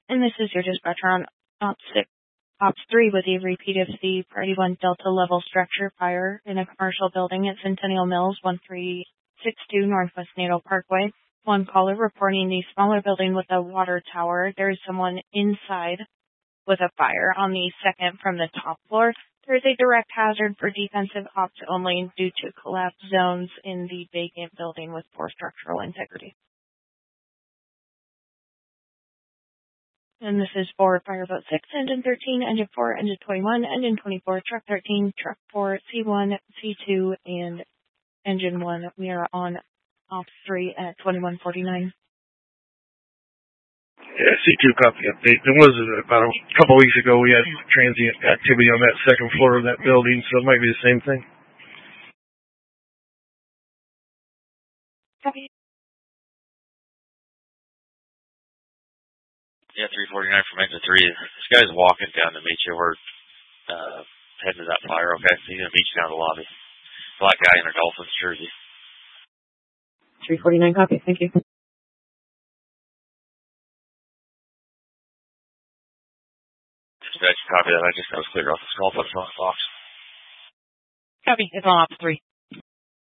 And this is your dispatcher on Ops 3 with a repeat of the Priority 1 Delta level structure fire in a commercial building at Centennial Mills, 1362 Northwest NATO Parkway. One caller reporting the smaller building with a water tower. There is someone inside with a fire on the second from the top floor. There is a direct hazard for defensive ops only due to collapse zones in the vacant building with poor structural integrity. And this is for Fireboat 6, Engine 13, Engine 4, Engine 21, Engine 24, Truck 13, Truck 4, C1, C2, and Engine 1. We are on Ops 3 at 2149. Yeah, C2 copy update. There was about a couple of weeks ago we had transient activity on that second floor of that building, so it might be the same thing. Copy. Yeah, 349 from Engine 3. This guy's walking down to meet you. We're heading to that fire, okay? He's going to meet you down the lobby. Black guy in a Dolphins jersey. 349 copy, thank you. Dispatch, copy that. I was clear off the skull, but it's on the box. Copy, it's on Ops 3.